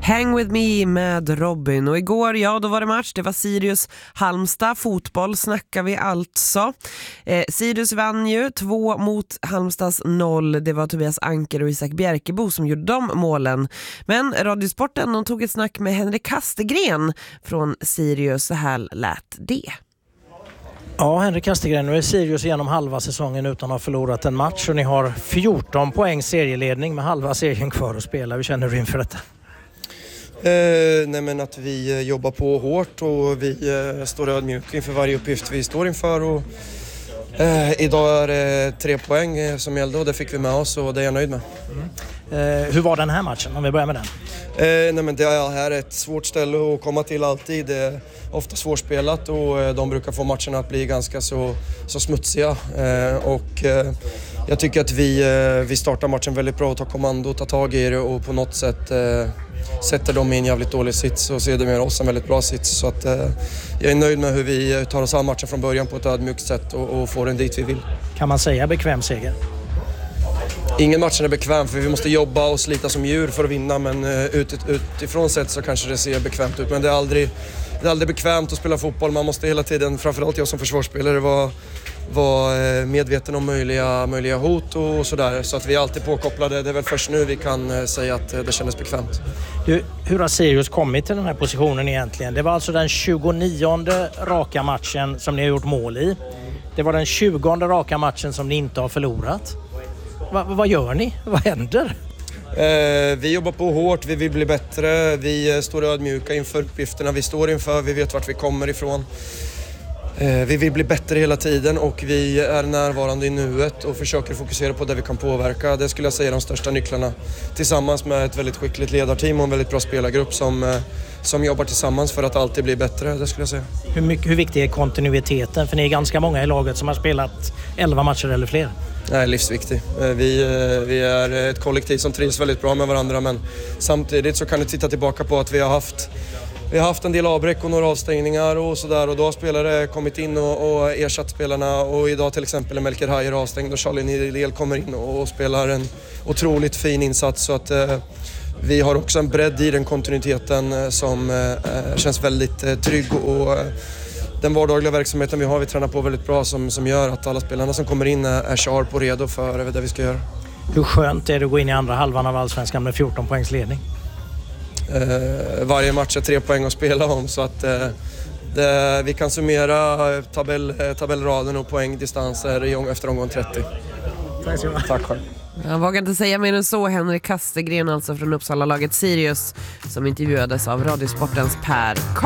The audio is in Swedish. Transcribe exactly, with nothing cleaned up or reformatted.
Hang with me med Robin. Och igår, ja då var det match. Det var Sirius Halmstad. Fotboll snackar vi alltså. Eh, Sirius vann ju två mot Halmstads noll. Det var Tobias Anker och Isak Bjerkebo som gjorde de målen. Men Radiosporten, de tog ett snack med Henrik Kastegren från Sirius. Så här lät det. Ja, Henrik Kastegren, nu är Sirius igenom halva säsongen utan att ha förlorat en match och ni har fjorton poäng serieledning med halva serien kvar att spela. Hur känner du inför detta? Eh, nej men att vi jobbar på hårt och vi eh, står ödmjuka inför varje uppgift vi står inför. Och, eh, idag är det tre poäng eh, som gällde och det fick vi med oss och det är jag nöjd med. Mm. Eh, hur var den här matchen om vi börjar med den? Eh, nej men det här är ett svårt ställe att komma till alltid. Det är ofta svårspelat och eh, de brukar få matcherna att bli ganska så, så smutsiga. Eh, och eh, jag tycker att vi, eh, vi startar matchen väldigt bra och tar kommando och tar tag i det och på något sätt eh, sätter dem i en jävligt dålig sits och ser det med oss en väldigt bra sits. Så att, eh, jag är nöjd med hur vi tar oss an matchen från början på ett ödmjukt sätt och, och får den dit vi vill. Kan man säga bekväm seger? Ingen match är bekväm för vi måste jobba och slita som djur för att vinna, men uh, ut, utifrån sett så kanske det ser bekvämt ut. Men det är, aldrig, det är aldrig bekvämt att spela fotboll. Man måste hela tiden, framförallt jag som försvarsspelare, vara, vara medveten om möjliga, möjliga hot och sådär. Så att vi är alltid påkopplade. Det är väl först nu vi kan uh, säga att uh, det kändes bekvämt. Du, hur har Sirius kommit till den här positionen egentligen? Det var alltså den tjugonionde raka matchen som ni har gjort mål i. Det var den tjugonde raka matchen som ni inte har förlorat. Va, vad gör ni? Vad händer? Eh, vi jobbar på hårt, vi vill bli bättre, vi står ödmjuka inför uppgifterna vi står inför, vi vet vart vi kommer ifrån. Eh, vi vill bli bättre hela tiden och vi är närvarande i nuet och försöker fokusera på det vi kan påverka. Det skulle jag säga är de största nycklarna. Tillsammans med ett väldigt skickligt ledarteam och en väldigt bra spelargrupp som, eh, som jobbar tillsammans för att alltid bli bättre, det skulle jag säga. Hur, mycket, hur viktig är kontinuiteten? För ni är ganska många i laget som har spelat elva matcher eller fler. Nej, livsviktig. Vi, vi är ett kollektiv som trivs väldigt bra med varandra, men samtidigt så kan du titta tillbaka på att vi har haft, vi har haft en del avbräck och några avstängningar och sådär, och då har spelare kommit in och, och ersatt spelarna, och idag till exempel är Melker Hajer avstängd och Charlie Nidel kommer in och, och spelar en otroligt fin insats, så att eh, vi har också en bredd i den kontinuiteten som eh, känns väldigt eh, trygg och eh, den vardagliga verksamheten vi har, vi tränar på väldigt bra som, som gör att alla spelarna som kommer in är, är sharp och redo för det vi ska göra. Hur skönt är det att gå in i andra halvan av Allsvenskan med fjorton poängs ledning? Eh, varje match är tre poäng att spela om, så att eh, det, vi kan summera tabell, tabellraden och poängdistanser efter omgång trettio. Tack, Tack själv. Jag vågar inte säga mer än så. Henrik Kastegren alltså från Uppsala-laget Sirius som intervjuades av Radiosportens Per Karl.